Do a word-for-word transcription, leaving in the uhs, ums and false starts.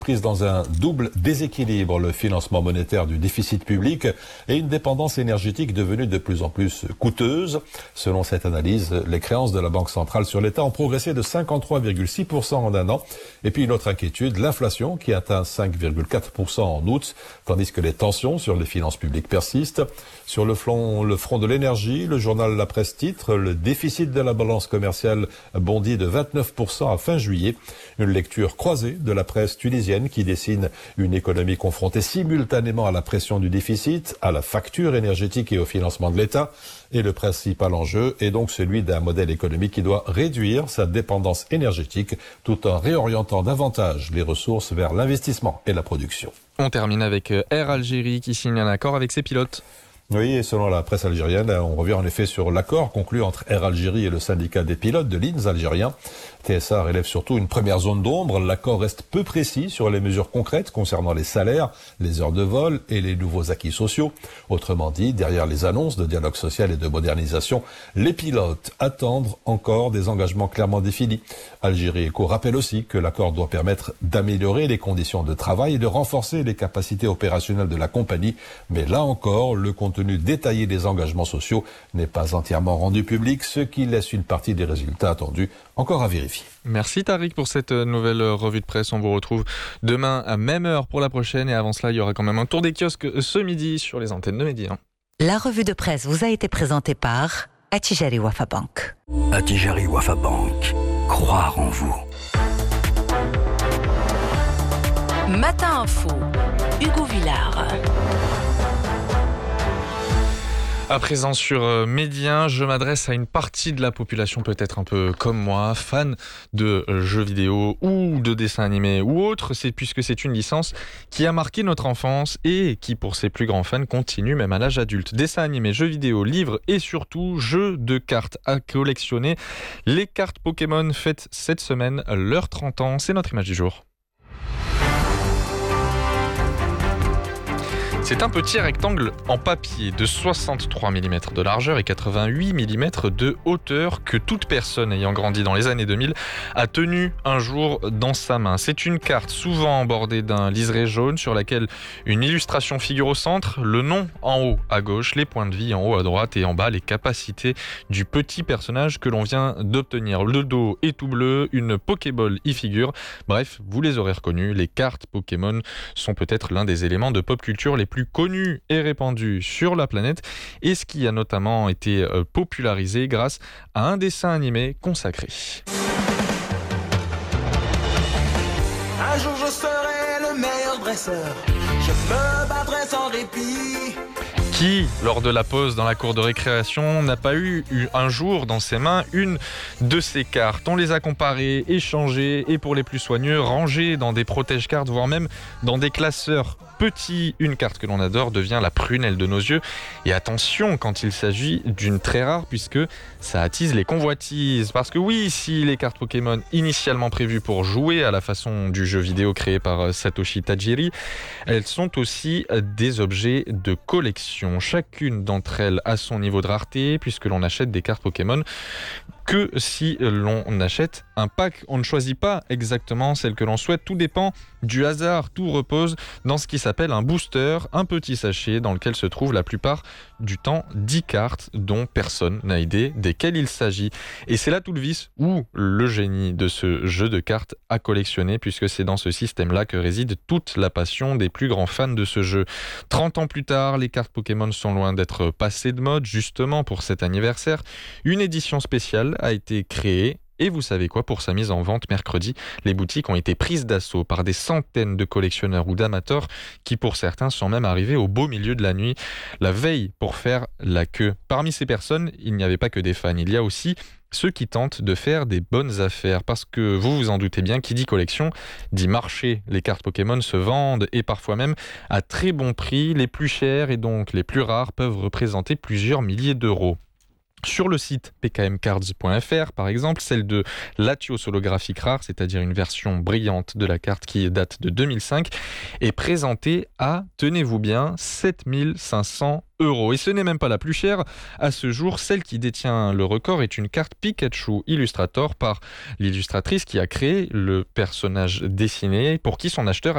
prise dans un double déséquilibre, le financement monétaire du déficit public et une dépendance énergétique devenue de plus en plus coûteuse. Selon cette analyse, les créances de la Banque centrale sur l'État ont progressé de cinquante-trois virgule six pour cent en un an. Et puis une autre inquiétude, l'inflation qui atteint cinq virgule quatre pour cent en août, tandis que les tensions sur les finances publiques persistent. Sur le front, le front de l'énergie, le journal La Presse titre, le déficit de la balance commerciale bondit de vingt-neuf pour cent à fin juillet. Une lecture croisée de la presse tunisienne qui dessine une économie confrontée simultanément à la pression du déficit, à la facture énergétique et au financement de l'État. Et le principal enjeu est donc celui d'un modèle économique qui doit réduire sa dépendance énergétique tout en réorientant davantage les ressources vers l'investissement et la production. On termine avec Air Algérie qui signe un accord avec ses pilotes. Oui, et selon la presse algérienne, on revient en effet sur l'accord conclu entre Air Algérie et le syndicat des pilotes de lignes algériens. T S A relève surtout une première zone d'ombre. L'accord reste peu précis sur les mesures concrètes concernant les salaires, les heures de vol et les nouveaux acquis sociaux. Autrement dit, derrière les annonces de dialogue social et de modernisation, les pilotes attendent encore des engagements clairement définis. Algérie Eco rappelle aussi que l'accord doit permettre d'améliorer les conditions de travail et de renforcer les capacités opérationnelles de la compagnie. Mais là encore, le contenu détaillé des engagements sociaux n'est pas entièrement rendu public, ce qui laisse une partie des résultats attendus encore à vérifier. Merci Tariq pour cette nouvelle revue de presse. On vous retrouve demain à même heure pour la prochaine. Et avant cela, il y aura quand même un tour des kiosques ce midi sur les antennes de Média. La revue de presse vous a été présentée par Attijari Wafa Bank. Attijari Wafa Bank. Croire en vous. Matin Info. Hugo Villard. À présent sur Média, je m'adresse à une partie de la population peut-être un peu comme moi, fan de jeux vidéo ou de dessins animés ou autres, c'est puisque c'est une licence qui a marqué notre enfance et qui pour ses plus grands fans continue même à l'âge adulte. Dessins animés, jeux vidéo, livres et surtout jeux de cartes à collectionner. Les cartes Pokémon fêtent cette semaine leurs trente ans, c'est notre image du jour. C'est un petit rectangle en papier de soixante-trois millimètres de largeur et quatre-vingt-huit millimètres de hauteur que toute personne ayant grandi dans les années deux mille a tenu un jour dans sa main. C'est une carte souvent bordée d'un liseré jaune sur laquelle une illustration figure au centre, le nom en haut à gauche, les points de vie en haut à droite et en bas les capacités du petit personnage que l'on vient d'obtenir. Le dos est tout bleu, une Pokéball y figure. Bref, vous les aurez reconnus, les cartes Pokémon sont peut-être l'un des éléments de pop culture les plus connu et répandu sur la planète et ce qui a notamment été popularisé grâce à un dessin animé consacré. Un jour je serai le meilleur dresseur, je me battrai sans répit. Qui, lors de la pause dans la cour de récréation, n'a pas eu un jour dans ses mains une de ces cartes? On les a comparées, échangées et pour les plus soigneux, rangées dans des protège-cartes, voire même dans des classeurs petits. Une carte que l'on adore devient la prunelle de nos yeux. Et attention quand il s'agit d'une très rare puisque ça attise les convoitises. Parce que oui, si les cartes Pokémon initialement prévues pour jouer à la façon du jeu vidéo créé par Satoshi Tajiri, elles sont aussi des objets de collection. Chacune d'entre elles a son niveau de rareté puisque l'on achète des cartes Pokémon que si l'on achète un pack. On ne choisit pas exactement celle que l'on souhaite, tout dépend du hasard, tout repose dans ce qui s'appelle un booster, un petit sachet dans lequel se trouvent la plupart du temps dix cartes dont personne n'a idée desquelles il s'agit. Et c'est là tout le vice ou le génie de ce jeu de cartes à collectionner puisque c'est dans ce système-là que réside toute la passion des plus grands fans de ce jeu. trente ans plus tard, les cartes Pokémon sont loin d'être passées de mode. Justement pour cet anniversaire, une édition spéciale a été créée. Et vous savez quoi, pour sa mise en vente mercredi, les boutiques ont été prises d'assaut par des centaines de collectionneurs ou d'amateurs qui pour certains sont même arrivés au beau milieu de la nuit, la veille pour faire la queue. Parmi ces personnes, il n'y avait pas que des fans, il y a aussi ceux qui tentent de faire des bonnes affaires. Parce que vous vous en doutez bien, qui dit collection, dit marché. Les cartes Pokémon se vendent et parfois même à très bon prix. Les plus chères et donc les plus rares peuvent représenter plusieurs milliers d'euros. Sur le site p k m cards point f r, par exemple, celle de Latios holographique rare, c'est-à-dire une version brillante de la carte qui date de deux mille cinq, est présentée à, tenez-vous bien, sept mille cinq cents euros. Et ce n'est même pas la plus chère. À ce jour, celle qui détient le record est une carte Pikachu Illustrator par l'illustratrice qui a créé le personnage dessiné, pour qui son acheteur